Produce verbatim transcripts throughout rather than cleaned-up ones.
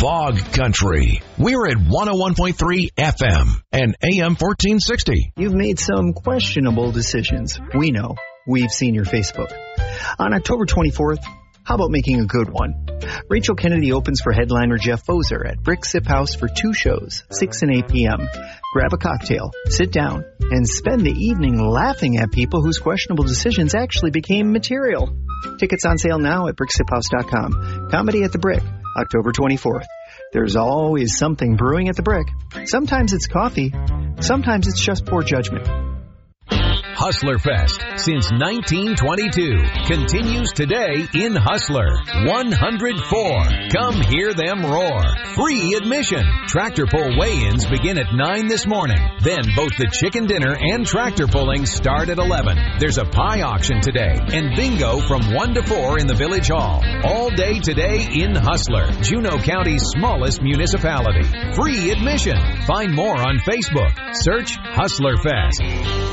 Fog Country. We're at one oh one point three F M and A M fourteen sixty. You've made some questionable decisions. We know. We've seen your Facebook. On October twenty-fourth, how about making a good one? Rachel Kennedy opens for headliner Jeff Foser at Brick Sip House for two shows, six and eight p.m. Grab a cocktail, sit down, and spend the evening laughing at people whose questionable decisions actually became material. Tickets on sale now at brick sip house dot com. Comedy at the Brick, October twenty-fourth. There's always something brewing at the Brick. Sometimes it's coffee. Sometimes it's just poor judgment. Hustler Fest since nineteen twenty-two continues today in Hustler. one hundred four. Come hear them roar. Free admission. Tractor pull weigh-ins begin at nine this morning. Then both the chicken dinner and tractor pulling start at eleven. There's a pie auction today and bingo from one to four in the Village Hall. All day today in Hustler, Juneau County's smallest municipality. Free admission. Find more on Facebook. Search Hustler Fest.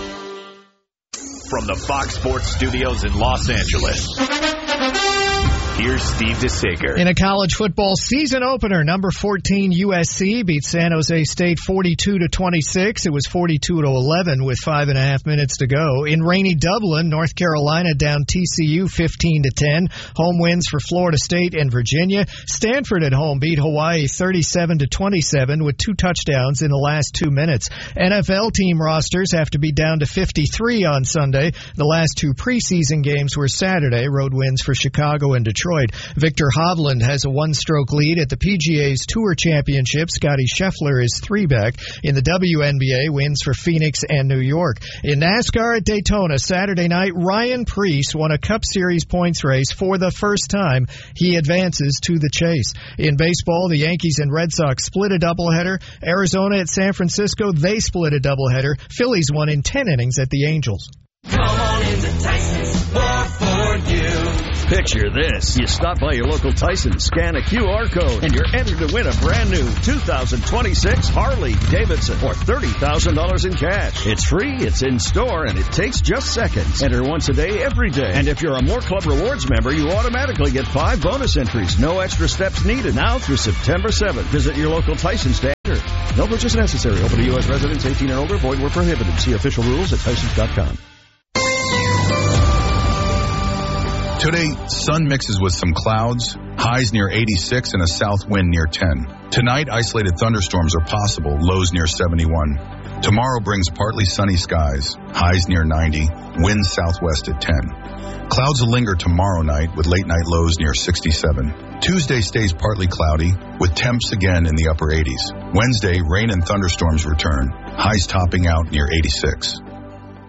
From the Fox Sports Studios in Los Angeles, here's Steve DeSager. In a college football season opener, number fourteen U S C beat San Jose State forty-two to twenty-six. It was forty-two to eleven with five and a half minutes to go. In rainy Dublin, North Carolina down T C U fifteen to ten. Home wins for Florida State and Virginia. Stanford at home beat Hawaii thirty-seven to twenty-seven with two touchdowns in the last two minutes. N F L team rosters have to be down to fifty-three on Sunday. The last two preseason games were Saturday. Road wins for Chicago and Detroit. Victor Hovland has a one-stroke lead at the P G A's Tour Championship. Scotty Scheffler is three back. In the W N B A, wins for Phoenix and New York. In NASCAR at Daytona Saturday night, Ryan Preece won a Cup Series points race for the first time. He advances to the chase. In baseball, the Yankees and Red Sox split a doubleheader. Arizona at San Francisco, they split a doubleheader. Phillies won in ten innings at the Angels. Come on into Tyson's, more for you. Picture this. You stop by your local Tyson, scan a Q R code, and you're entered to win a brand new two thousand twenty-six Harley Davidson or thirty thousand dollars in cash. It's free, it's in store, and it takes just seconds. Enter once a day, every day. And if you're a More Club Rewards member, you automatically get five bonus entries. No extra steps needed now through September seventh. Visit your local Tyson stand. No purchase necessary. Open to U S residents eighteen and older. Void where prohibited. See official rules at Tysons dot com. Today, sun mixes with some clouds, highs near eighty-six and a south wind near ten. Tonight, isolated thunderstorms are possible, lows near seventy-one. Tomorrow brings partly sunny skies, highs near ninety, winds southwest at ten. Clouds will linger tomorrow night with late night lows near sixty-seven. Tuesday stays partly cloudy with temps again in the upper eighties. Wednesday, rain and thunderstorms return, highs topping out near eighty-six.